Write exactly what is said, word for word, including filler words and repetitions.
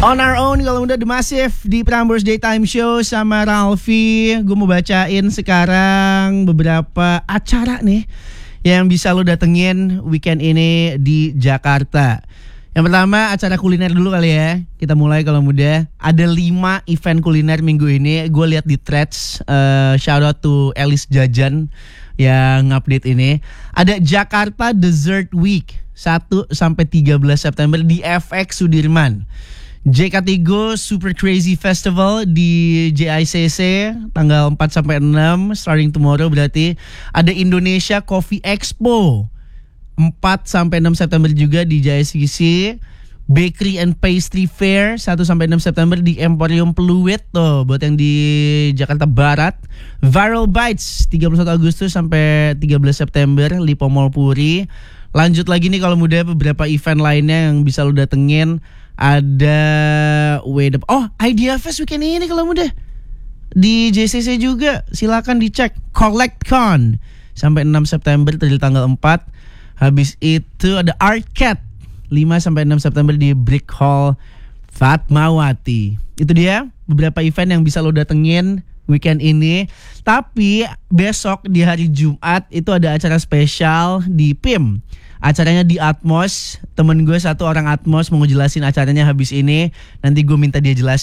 On Our Own kalau udah The Massive di Prambors Daytime Show sama Ralfi. Gue mau bacain sekarang beberapa acara nih yang bisa lo datengin weekend ini di Jakarta. Yang pertama acara kuliner dulu kali ya. Kita mulai kalau muda. Ada lima event kuliner minggu ini. Gue lihat di threads. uh, Shout out to Elis Jajan yang update ini. Ada Jakarta Dessert Week satu sampai tiga belas September di F X Sudirman. J K Tigo Super Crazy Festival di J I C C tanggal empat sampai enam starting tomorrow, berarti ada Indonesia Coffee Expo empat sampai enam September juga di J I C C. Bakery and Pastry Fair satu sampai enam September di Emporium Pluit tuh buat yang di Jakarta Barat. Viral Bites tiga puluh satu Agustus sampai tiga belas September Lipo Mall Puri. Lanjut lagi nih kalau muda beberapa event lainnya yang bisa lo datengin. Ada Wait Oh, Idea Fest weekend ini kalau muda di J C C juga. Silakan dicek. CollectCon sampai enam September dari tanggal empat. Habis itu ada Artcat lima sampai enam September di Brick Hall Fatmawati. Itu dia beberapa event yang bisa lo datengin weekend ini. Tapi besok di hari Jumat itu ada acara spesial di P I M. Acaranya di Atmos. Temen gue satu orang Atmos mau ngejelasin acaranya habis ini. Nanti gue minta dia jelasin